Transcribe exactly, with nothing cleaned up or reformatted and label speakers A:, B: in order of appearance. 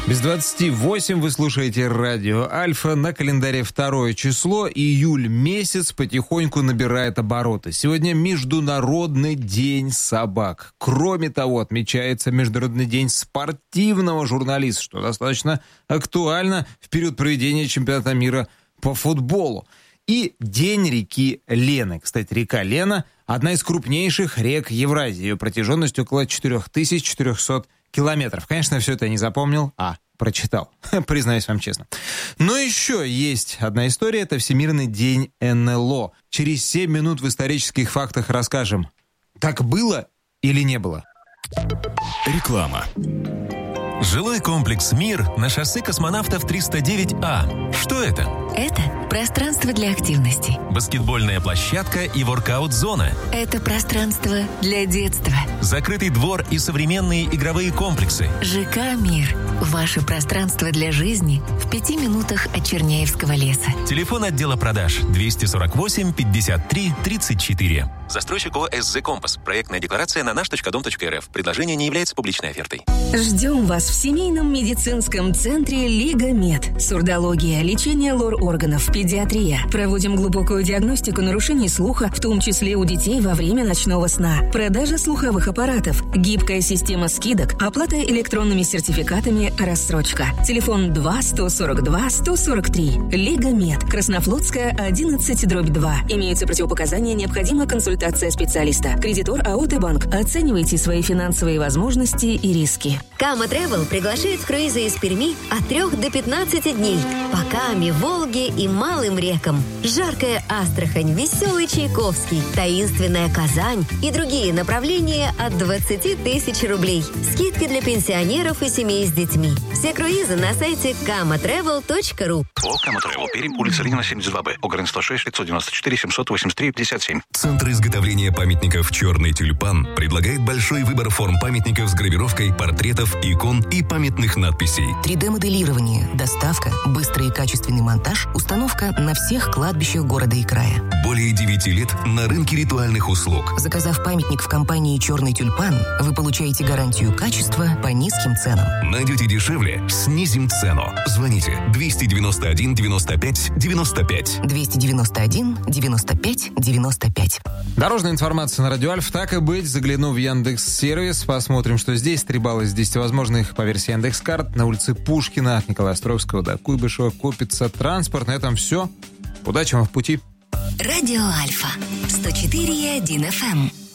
A: Без двадцати восемь вы слушаете радио Альфа. На календаре второе число, июль месяц потихоньку набирает обороты. Сегодня Международный день собак. Кроме того, отмечается Международный день спортивного журналиста, что достаточно актуально в период проведения чемпионата мира по футболу. И День реки Лены. Кстати, река Лена – одна из крупнейших рек Евразии. Ее протяженность около четыре тысячи четыреста километров. Конечно, все это я не запомнил, а прочитал, признаюсь вам честно. Но еще есть одна история, это Всемирный день эн эл о. Через семь минут в исторических фактах расскажем, так было или не было.
B: Реклама. Жилой комплекс «Мир» на шоссе космонавтов триста девять А. Что это?
C: Это пространство для активности.
B: Баскетбольная площадка и воркаут-зона.
C: Это пространство для детства.
B: Закрытый двор и современные игровые комплексы.
C: ЖК «Мир». Ваше пространство для жизни в пяти минутах от Черняевского леса.
B: Телефон отдела продаж двести сорок восемь пятьдесят три тридцать четыре. Застройщик ООО «эс зэ Компас». Проектная декларация на наш точка дом точка эр эф. Предложение не является публичной офертой.
D: Ждем вас в семейном медицинском центре «Лига Мед». Сурдология, лечение лор-органов, педиатрия. Проводим глубокую диагностику нарушений слуха, в том числе у детей во время ночного сна. Продажа слуховых аппаратов. Гибкая система скидок. Оплата электронными сертификатами. Рассрочка. Телефон два сто сорок два сто сорок три. Лига Мед. Краснофлотская, одиннадцать дробь два. Имеются противопоказания, необходима консультация специалиста. Кредитор АО «Т-банк». Оценивайте свои финансовые возможности и риски.
E: Кама Travel приглашает в круизы из Перми от трех до пятнадцати дней. По Каме, Волге и малым рекам. Жаркая Астрахань, веселый Чайковский, таинственная Казань и другие направления от двадцати тысяч рублей. Скидки для пенсионеров и семей с детьми. Все круизы на сайте кама трэвел точка ру.
F: ООО «Кама Travel», Пермь, улица Ленина, семьдесят два Б, ОГРН сто шесть пятьсот девяносто четыре семьсот восемьдесят три пятьдесят семь.
G: Центр изготовления памятников «Черный тюльпан» предлагает большой выбор форм памятников с гравировкой, портретов, икон и памятных надписей.
H: три дэ-моделирование, доставка, быстрый и качественный монтаж, установка на всех кладбищах города и края.
G: Более девяти лет на рынке ритуальных услуг.
H: Заказав памятник в компании «Черный тюльпан», вы получаете гарантию качества по низким ценам.
G: Найдете дешевле – снизим цену. Звоните двести девяносто один девяносто пять девяносто пять.
H: двести девяносто один девяносто пять девяносто пять.
A: Дорожная информация на радио Альфа. Так и быть, загляну в Яндекс.Сервис, посмотрим, что здесь. Три балла из десяти возможных по версии Яндекс.Карт. На улице Пушкина от Николая Островского до Куйбышева копится транспорт. На этом все. Удачи вам в пути.
C: Радио Альфа. сто четыре и один эф эм.